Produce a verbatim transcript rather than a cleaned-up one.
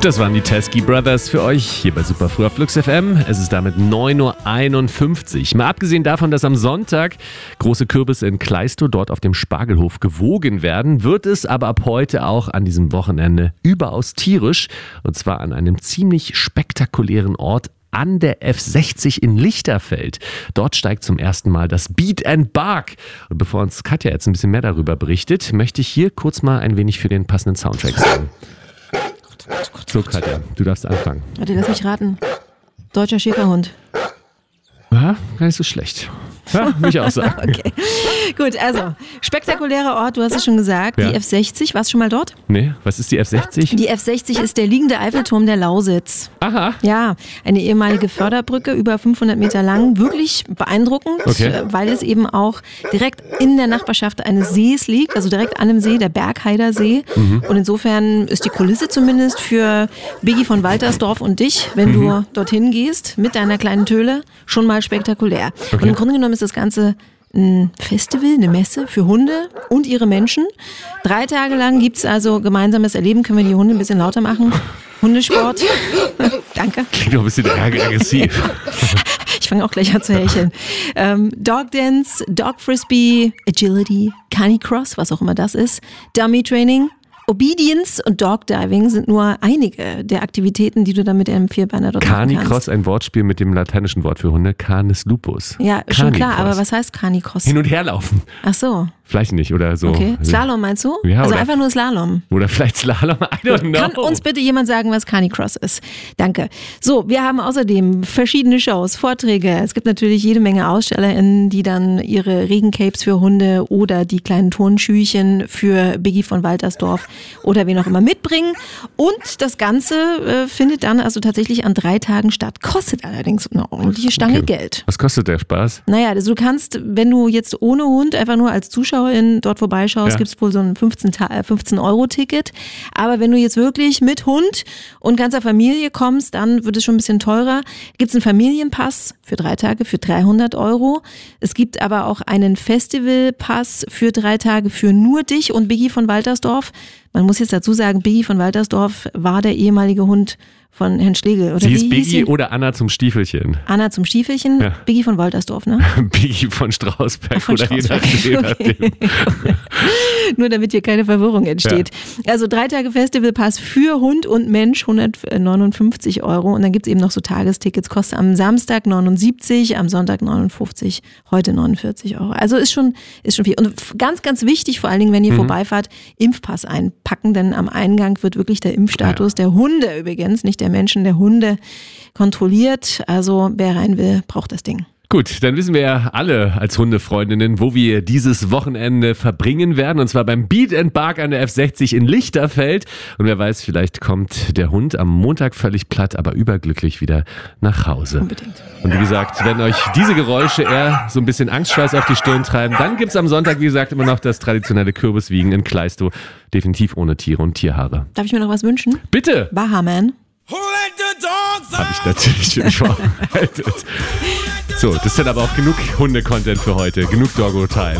Das waren die Teskey Brothers für euch hier bei Superfrüh auf Flux F M. Es ist damit neun Uhr einundfünfzig. Mal abgesehen davon, dass am Sonntag große Kürbisse in Kleistow dort auf dem Spargelhof gewogen werden, wird es aber ab heute auch an diesem Wochenende überaus tierisch. Und zwar an einem ziemlich spektakulären Ort an der F sechzig in Lichterfeld. Dort steigt zum ersten Mal das Beat and Bark. Und bevor uns Katja jetzt ein bisschen mehr darüber berichtet, möchte ich hier kurz mal ein wenig für den passenden Soundtrack sagen. So, Katja, du darfst anfangen. Warte, lass mich raten. Deutscher Schäferhund. Ja, gar nicht so schlecht. Ja, will ich auch sagen. Okay, gut, also spektakulärer Ort, du hast es schon gesagt, Ja. die F sechzig, warst du schon mal dort? Nee, was ist die F sechzig? Die F sechzig ist der liegende Eiffelturm der Lausitz. Aha. Ja, eine ehemalige Förderbrücke, über fünfhundert Meter lang, wirklich beeindruckend, Okay. äh, weil es eben auch direkt in der Nachbarschaft eines Sees liegt, also direkt an dem See, der Bergheider See. Mhm. Und insofern ist die Kulisse zumindest für Biggie von Waltersdorf und dich, wenn Mhm. du dorthin gehst mit deiner kleinen Töle, schon mal spektakulär. Und im Grunde genommen ist das Ganze ein Festival, eine Messe für Hunde und ihre Menschen. Drei Tage lang gibt es also gemeinsames Erleben. Können wir die Hunde ein bisschen lauter machen? Hundesport. Danke. Klingt doch ein bisschen aggressiv. Ich fange auch gleich an zu hecheln. Ähm, Dog Dance, Dog Frisbee, Agility, Canicross, was auch immer das ist, Dummy Training, Obedience und Dog Diving sind nur einige der Aktivitäten, die du dann mit einem Vierbeiner dort machen kannst. Canicross, ein Wortspiel mit dem lateinischen Wort für Hunde, Canis lupus. Ja, schon klar, Canicross. aber was heißt Canicross? Hin und her laufen. Ach so, Vielleicht nicht, oder so. okay. Slalom meinst du? Ja, also oder- einfach nur Slalom. Oder vielleicht Slalom, I don't know. Kann uns bitte jemand sagen, was Canicross ist? Danke. So, wir haben außerdem verschiedene Shows, Vorträge. Es gibt natürlich jede Menge AusstellerInnen, die dann ihre Regencapes für Hunde oder die kleinen Turnschüchen für Biggie von Waltersdorf oder wen auch immer mitbringen. Und das Ganze äh, findet dann also tatsächlich an drei Tagen statt. Kostet allerdings eine ordentliche Stange Okay. Geld. Was kostet der Spaß? Naja, also du kannst, wenn du jetzt ohne Hund einfach nur als Zuschauerin dort vorbeischaust, Ja. gibt es wohl so ein fünfzehn Euro Ticket. Aber wenn du jetzt wirklich mit Hund und ganzer Familie kommst, dann wird es schon ein bisschen teurer. Gibt es einen Familienpass für drei Tage für dreihundert Euro. Es gibt aber auch einen Festivalpass für drei Tage für nur dich und Biggie von Waltersdorf. Man muss jetzt dazu sagen, Biggie von Waltersdorf war der ehemalige Hund von Herrn Schlegel. Oder Sie wie ist hieß Biggie sie? oder Anna zum Stiefelchen? Anna zum Stiefelchen, Ja. Biggie von Waltersdorf, ne? Biggie von Strausberg Von oder je Strausberg, nachdem. je okay. nachdem. Nur damit hier keine Verwirrung entsteht. Also drei Tage Festivalpass für Hund und Mensch, hundertneunundfünfzig Euro. Und dann gibt es eben noch so Tagestickets, kostet am Samstag neunundsiebzig, am Sonntag neunundfünfzig, heute neunundvierzig Euro. Also ist schon, ist schon viel. Und f- ganz, ganz wichtig, vor allen Dingen, wenn ihr vorbeifahrt, Impfpass einpacken, denn am Eingang wird wirklich der Impfstatus der Hunde übrigens, nicht der Menschen, der Hunde kontrolliert. Also wer rein will, braucht das Ding. Gut, dann wissen wir ja alle als Hundefreundinnen, wo wir dieses Wochenende verbringen werden. Und zwar beim Beat and Bark an der F sechzig in Lichterfeld. Und wer weiß, vielleicht kommt der Hund am Montag völlig platt, aber überglücklich wieder nach Hause. Unbedingt. Und wie gesagt, wenn euch diese Geräusche eher so ein bisschen Angstschweiß auf die Stirn treiben, dann gibt's am Sonntag, wie gesagt, immer noch das traditionelle Kürbiswiegen in Kleistow. Definitiv ohne Tiere und Tierhaare. Darf ich mir noch was wünschen? Bitte! Bahaman. Habe ich natürlich für dich vorbereitet. So, das ist dann aber auch genug Hunde-Content für heute. Genug Doggo-Time.